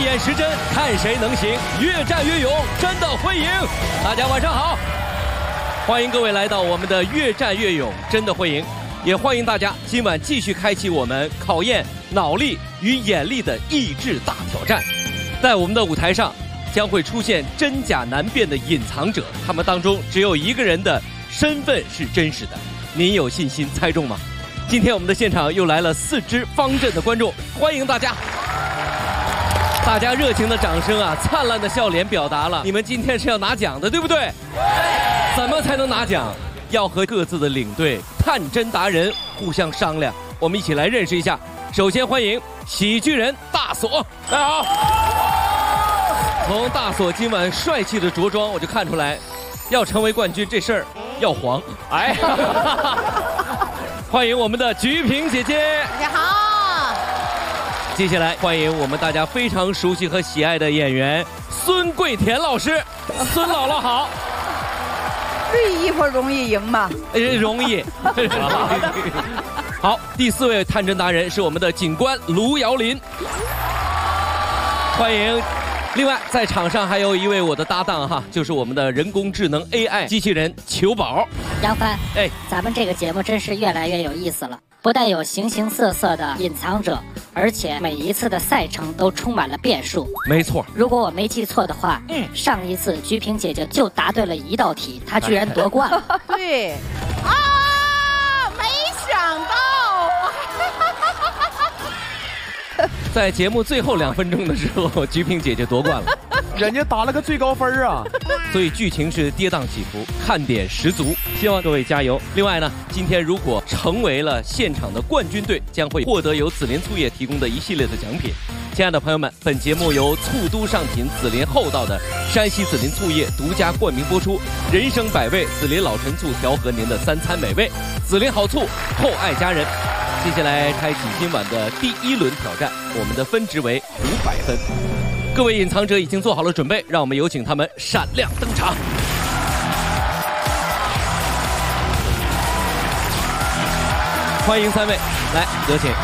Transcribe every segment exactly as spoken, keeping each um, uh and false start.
演时真，看谁能行，越战越勇，真的会赢。大家晚上好，欢迎各位来到我们的越战越勇，真的会赢。也欢迎大家今晚继续开启我们考验脑力与眼力的益智大挑战。在我们的舞台上将会出现真假难辨的隐藏者，他们当中只有一个人的身份是真实的。您有信心猜中吗？今天我们的现场又来了四支方阵的观众，欢迎大家！大家热情的掌声啊，灿烂的笑脸表达了你们今天是要拿奖的，对不对？怎么才能拿奖？要和各自的领队探真达人互相商量。我们一起来认识一下。首先欢迎喜剧人大锁，大家好。从大锁今晚帅气的着装，我就看出来，要成为冠军这事儿要黄。哎，欢迎我们的菊萍姐姐， 大家好。 接下来欢迎我们大家非常熟悉和喜爱的演员孙桂田老师，孙姥姥好。 绿衣服容易赢吗？ 呃，容易。好，第四位探真达人是我们的警官卢瑶林，欢迎。另外，在场上还有一位我的搭档哈，就是我们的人工智能 A I 机器人裘宝。 杨帆， 哎， 咱们这个节目真是越来越有意思了。不但有形形色色的隐藏者，而且每一次的赛程都充满了变数。 没错， 如果我没记错的话，嗯，上一次菊萍姐姐就答对了一道题，她居然夺冠了。 对，啊，没想到。 在节目最后两分钟的时候，菊萍姐姐夺冠了， 人家打了个最高分啊！ 所以剧情是跌宕起伏，看点十足，希望各位加油。另外呢，今天如果成为了现场的冠军队，将会获得由紫林醋业提供的一系列的奖品。亲爱的朋友们，本节目由醋都上品紫林厚道的山西紫林醋业独家冠名播出，人生百味，紫林老陈醋调和您的三餐美味，紫林好醋，厚爱家人。接下来开启今晚的第一轮挑战，我们的分值为五百分。各位隐藏者已经做好了准备，让我们有请他们闪亮登场。欢迎三位，来有请。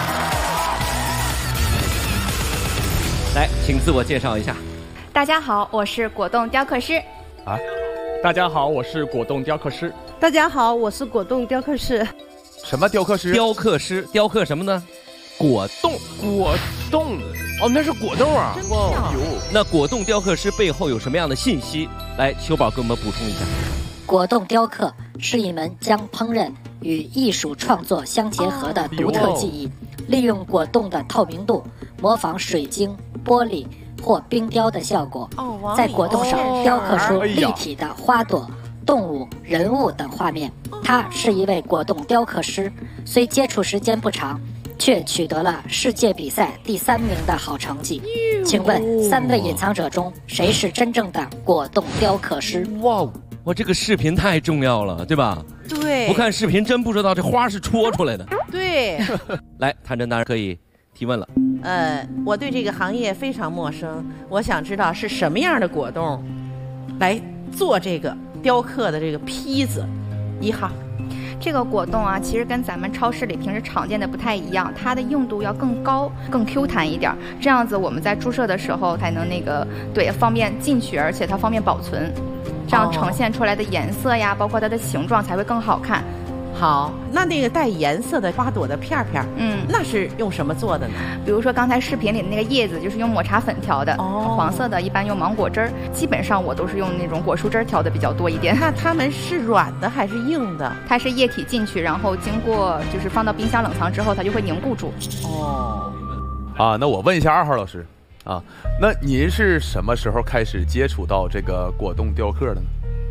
来，请自我介绍一下。 大家好，我是果冻雕刻师。 啊，大家好，我是果冻雕刻师。 大家好，我是果冻雕刻师。 什么雕刻师？ 雕刻师，雕刻什么呢？果冻。 果冻。哦，那是果冻啊！ 真漂亮。 那果冻雕刻师背后有什么样的信息？来，裘宝给我们补充一下。 果冻雕刻是一门将烹饪与艺术创作相结合的独特技艺，利用果冻的透明度，模仿水晶、玻璃或冰雕的效果，在果冻上雕刻出立体的花朵、动物、人物等画面。他是一位果冻雕刻师，虽接触时间不长，却取得了世界比赛第三名的好成绩。请问三位隐藏者中，谁是真正的果冻雕刻师？ 哇，我这个视频太重要了，对吧？ 对， 不看视频真不知道这花是戳出来的。 对。 来，探真达人可以提问了。 呃，我对这个行业非常陌生，我想知道是什么样的果冻来做这个雕刻的这个坯子一号。 这个果冻啊，其实跟咱们超市里平时常见的不太一样，它的硬度要更高、更 Q 弹一点，这样子我们在注射的时候才能那个对方便进去，而且它方便保存，这样呈现出来的颜色呀，包括它的形状才会更好看。 好，那那个带颜色的花朵的片片，嗯，那是用什么做的呢？ 比如说刚才视频里的那个叶子，就是用抹茶粉调的， 哦， 黄色的一般用芒果汁儿，基本上我都是用那种果蔬汁儿调的比较多一点。 那它们是软的还是硬的？ 它是液体进去，然后经过就是放到冰箱冷藏之后，它就会凝固住。 哦， 啊，那我问一下二号老师，啊，那您是什么时候开始接触到这个果冻雕刻的呢？